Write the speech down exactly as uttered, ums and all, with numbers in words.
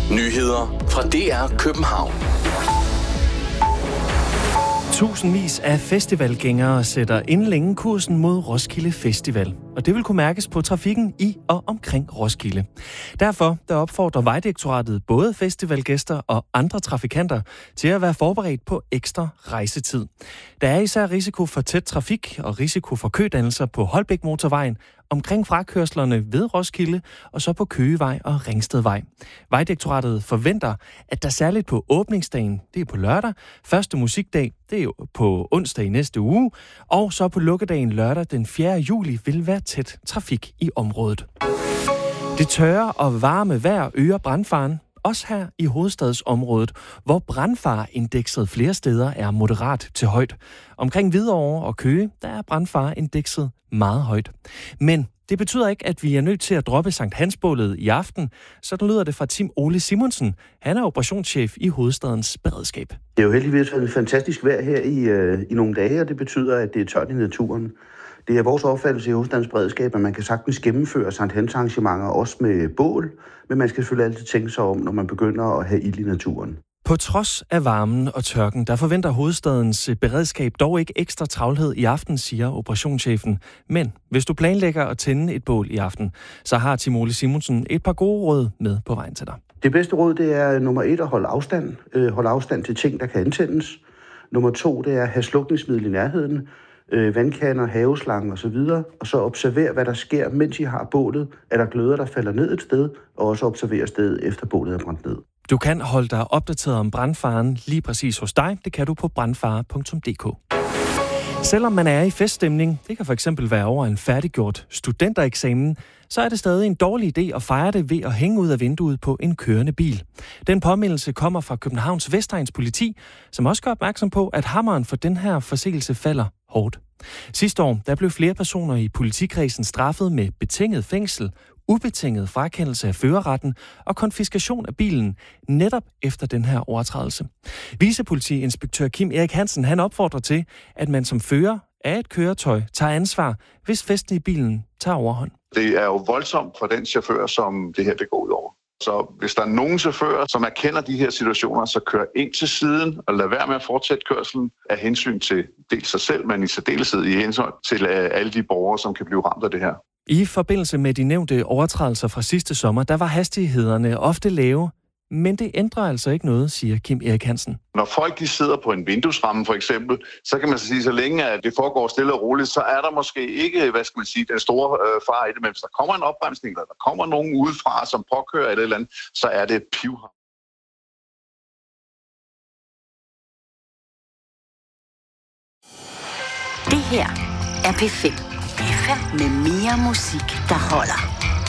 Nyheder fra D R København. Tusindvis af festivalgængere sætter inden længe kursen mod Roskilde Festival, og det vil kunne mærkes på trafikken i og omkring Roskilde. Derfor der opfordrer Vejdirektoratet både festivalgæster og andre trafikanter til at være forberedt på ekstra rejsetid. Der er især risiko for tæt trafik og risiko for kødannelser på Holbæk Motorvejen, omkring frakørslerne ved Roskilde og så på Køgevej og Ringstedvej. Vejdirektoratet forventer, at der særligt på åbningsdagen, det er på lørdag, første musikdag, det er jo på onsdag i næste uge, og så på lukkedagen lørdag den fjerde juli vil være tæt trafik i området. Det tørre og varme vejr øger brandfaren, også her i hovedstadsområdet, hvor brandfareindekset flere steder er moderat til højt. Omkring Hvidovre og Køge, der er brandfareindekset meget højt. Men det betyder ikke, at vi er nødt til at droppe Sankt Hans-bålet i aften. Sådan lyder det fra Tim Ole Simonsen. Han er operationschef i hovedstadens beredskab. Det er jo heldigvis et fantastisk vejr her i, øh, i nogle dage, og det betyder, at det er tørt i naturen. Det er vores opfattelse i hovedstadens beredskab, at man kan sagtens gennemføre Sankt Hans-arrangementer også med bål, men man skal selvfølgelig altid tænke sig om, når man begynder at have ild i naturen. På trods af varmen og tørken, der forventer hovedstadens beredskab dog ikke ekstra travlhed i aften, siger operationschefen. Men hvis du planlægger at tænde et bål i aften, så har Tim Ole Simonsen et par gode råd med på vejen til dig. Det bedste råd, det er nummer et at holde afstand. Øh, holde afstand til ting, der kan antændes. Nummer to, det er at have slukningsmiddel i nærheden. Øh, vandkander, haveslange osv. Og så observer, hvad der sker, mens I har bålet. Er der gløder, der falder ned et sted, og også observere stedet, efter bålet er brændt ned. Du kan holde dig opdateret om brandfaren lige præcis hos dig. Det kan du på brandfare punktum d k. Selvom man er i feststemning, det kan for eksempel være over en færdiggjort studentereksamen, så er det stadig en dårlig idé at fejre det ved at hænge ud af vinduet på en kørende bil. Den påmindelse kommer fra Københavns Vestegns politi, som også gør opmærksom på, at hammeren for den her forseelse falder hårdt. Sidste år der blev flere personer i politikredsen straffet med betinget fængsel, ubetinget frakendelse af førerretten og konfiskation af bilen netop efter den her overtrædelse. Vicepolitiinspektør Kim Erik Hansen han opfordrer til, at man som fører af et køretøj tager ansvar, hvis festen i bilen tager overhånd. Det er jo voldsomt for den chauffør, som det her det går ud over. Så hvis der er nogen chauffører, som erkender de her situationer, så kør ind til siden og lad være med at fortsætte kørslen af hensyn til dels sig selv, men i særdeleshed i hensyn til alle de borgere, som kan blive ramt af det her. I forbindelse med de nævnte overtrædelser fra sidste sommer, der var hastighederne ofte lave, men det ændrer altså ikke noget, siger Kim Erik Hansen. Når folk de sidder på en vinduesramme for eksempel, så kan man sige, så længe at det foregår stille og roligt, så er der måske ikke, hvad skal man sige, den store øh, far i det, men hvis der kommer en opbremsning, eller der kommer nogen udefra, som påkører eller et eller andet, så er det pivhamrende. Det her er P fem. P fem med mere musik, der holder.